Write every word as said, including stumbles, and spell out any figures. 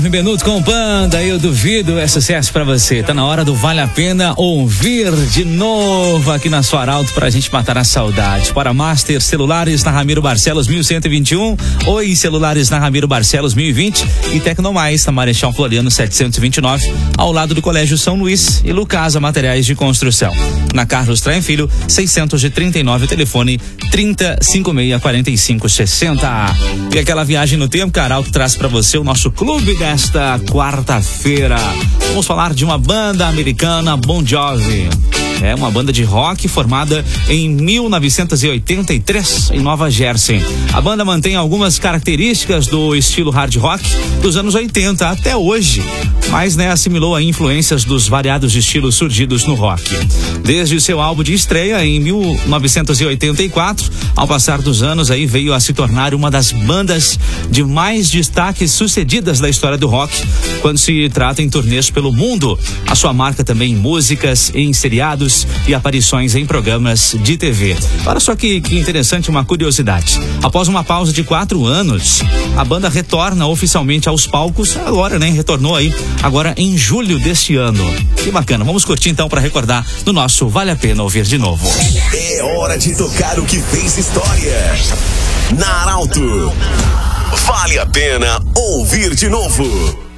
Benuto com Panda, eu duvido, é sucesso pra você. Tá na hora do Vale a Pena ouvir de novo aqui na sua Arauto pra gente matar a saudade. Para Master Celulares na Ramiro Barcelos mil cento e vinte e um, Oi Celulares na Ramiro Barcelos mil e vinte e Tecnomais na Marechal Floriano setecentos e vinte e nove, ao lado do Colégio São Luís, e Lucasa Materiais de Construção. Na Carlos Traem Filho, seiscentos e trinta e nove, telefone trinta, cinquenta e seis, quarenta e cinco, sessenta. E aquela viagem no tempo que a Arauto traz pra você o nosso clube desta quarta-feira. Vamos falar de uma banda americana, Bon Jovi. É uma banda de rock formada em mil novecentos e oitenta e três em Nova Jersey. A banda mantém algumas características do estilo hard rock dos anos oitenta até hoje, mas né, assimilou a influências dos variados estilos surgidos no rock. Desde o seu álbum de estreia em mil novecentos e oitenta e quatro, ao passar dos anos aí veio a se tornar uma das bandas de mais destaques sucedidas da história do rock, quando se trata em turnês pelo mundo. A sua marca também em músicas, em seriados e aparições em programas de T V. Olha só que, que interessante, uma curiosidade. Após uma pausa de quatro anos, a banda retorna oficialmente aos palcos, agora, né? Retornou aí, agora em julho deste ano. Que bacana, vamos curtir então para recordar no nosso Vale a Pena Ouvir de Novo. É hora de tocar o que fez história. Na Arauto, vale a pena ouvir de novo.